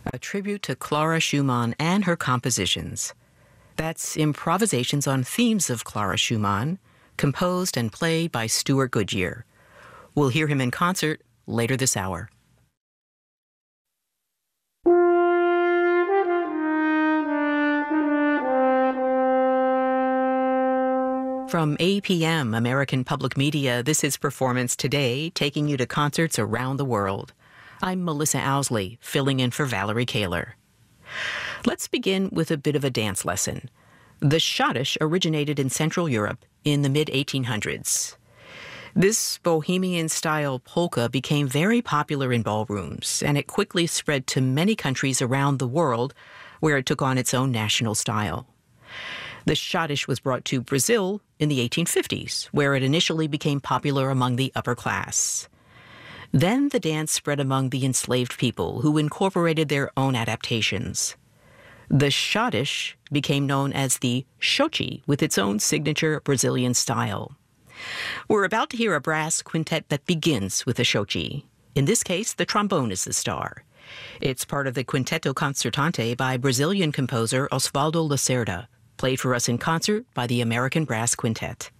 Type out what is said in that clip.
a tribute to Clara Schumann and her compositions. That's improvisations on themes of Clara Schumann, composed and played by Stuart Goodyear. We'll hear him in concert later this hour. From APM, American Public Media, this is Performance Today, taking you to concerts around the world. I'm Melissa Owsley, filling in for Valerie Kaler. Let's begin with a bit of a dance lesson. The schottische originated in Central Europe in the mid-1800s. This bohemian-style polka became very popular in ballrooms, and it quickly spread to many countries around the world, where it took on its own national style. The schottische was brought to Brazil in the 1850s, where it initially became popular among the upper class. Then the dance spread among the enslaved people, who incorporated their own adaptations. The schottische became known as the xochi, with its own signature Brazilian style. We're about to hear a brass quintet that begins with the xochi. In this case, the trombone is the star. It's part of the Quinteto Concertante by Brazilian composer Osvaldo Lacerda, played for us in concert by the American Brass Quintet.